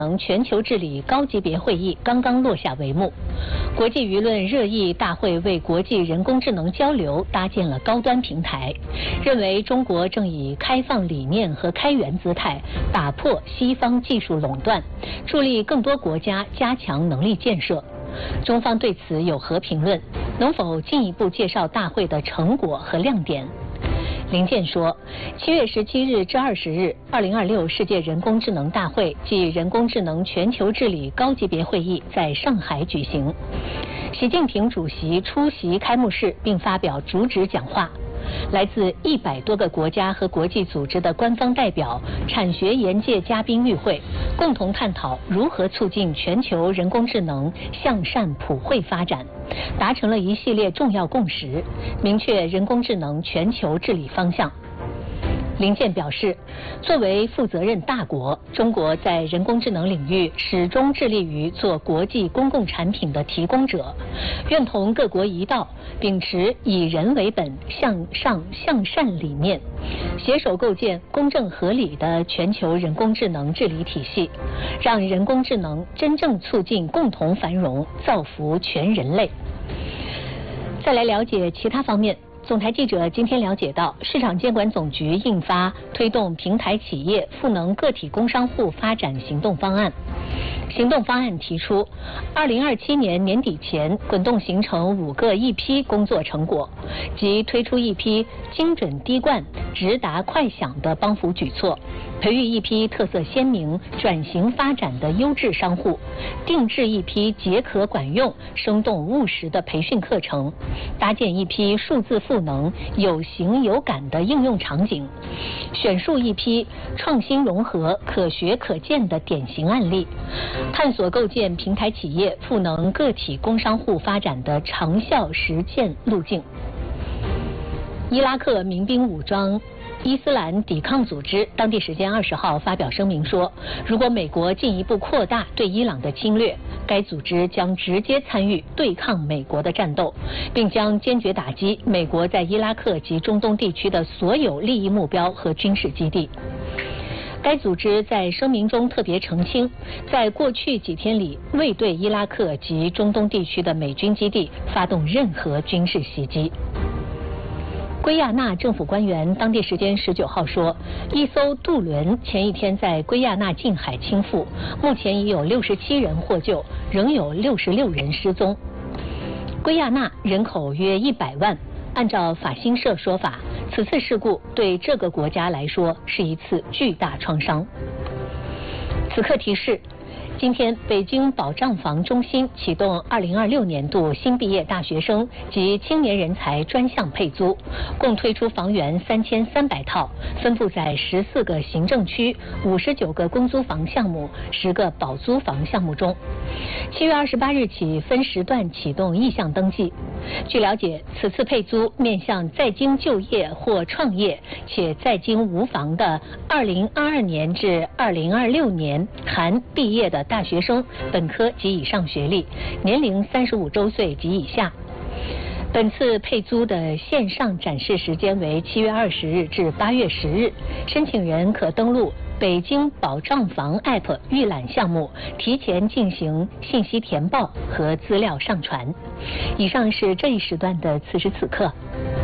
全球治理高级别会议刚刚落下帷幕，国际舆论热议大会为国际人工智能交流搭建了高端平台，认为中国正以开放理念和开源姿态打破西方技术垄断，助力更多国家加强能力建设。中方对此有何评论？能否进一步介绍大会的成果和亮点？林健说，7月17日至20日，2026世界人工智能大会暨人工智能全球治理高级别会议在上海举行。习近平主席出席开幕式并发表主旨讲话。来自100多个国家和国际组织的官方代表、产学研界嘉宾与会，共同探讨如何促进全球人工智能向善普惠发展，达成了一系列重要共识，明确人工智能全球治理方向。林健表示，作为负责任大国，中国在人工智能领域始终致力于做国际公共产品的提供者，愿同各国一道，秉持以人为本、向上向善理念，携手构建公正合理的全球人工智能治理体系，让人工智能真正促进共同繁荣，造福全人类。再来了解其他方面。总台记者今天了解到，市场监管总局印发推动平台企业赋能个体工商户发展行动方案。行动方案提出，2027年年底前滚动形成5个一批工作成果，即推出一批精准滴灌、直达快响的帮扶举措，培育一批特色鲜明、转型发展的优质商户，定制一批解渴管用、生动务实的培训课程，搭建一批数字赋能、有形有感的应用场景，选述一批创新融合、可学可见的典型案例，探索构建平台企业赋能个体工商户发展的长效实践路径。伊拉克民兵武装伊斯兰抵抗组织当地时间20号发表声明说，如果美国进一步扩大对伊朗的侵略，该组织将直接参与对抗美国的战斗，并将坚决打击美国在伊拉克及中东地区的所有利益目标和军事基地。该组织在声明中特别澄清，在过去几天里未对伊拉克及中东地区的美军基地发动任何军事袭击。圭亚那政府官员当地时间19号说，一艘渡轮前一天在圭亚那近海倾覆，目前已有67人获救，仍有66人失踪。圭亚那人口约100万，按照法新社说法，此次事故对这个国家来说是一次巨大创伤。此刻提示，今天，北京保障房中心启动2026年度新毕业大学生及青年人才专项配租，共推出房源3300套，分布在14个行政区、59个公租房项目、10个保租房项目中。7月28日起分时段启动意向登记。据了解，此次配租面向在京就业或创业且在京无房的2022年至2026年含毕业的大学生，本科及以上学历，年龄35周岁及以下。本次配租的线上展示时间为7月20日至8月10日，申请人可登录北京保障房 App 预览项目，提前进行信息填报和资料上传。以上是这一时段的此时此刻。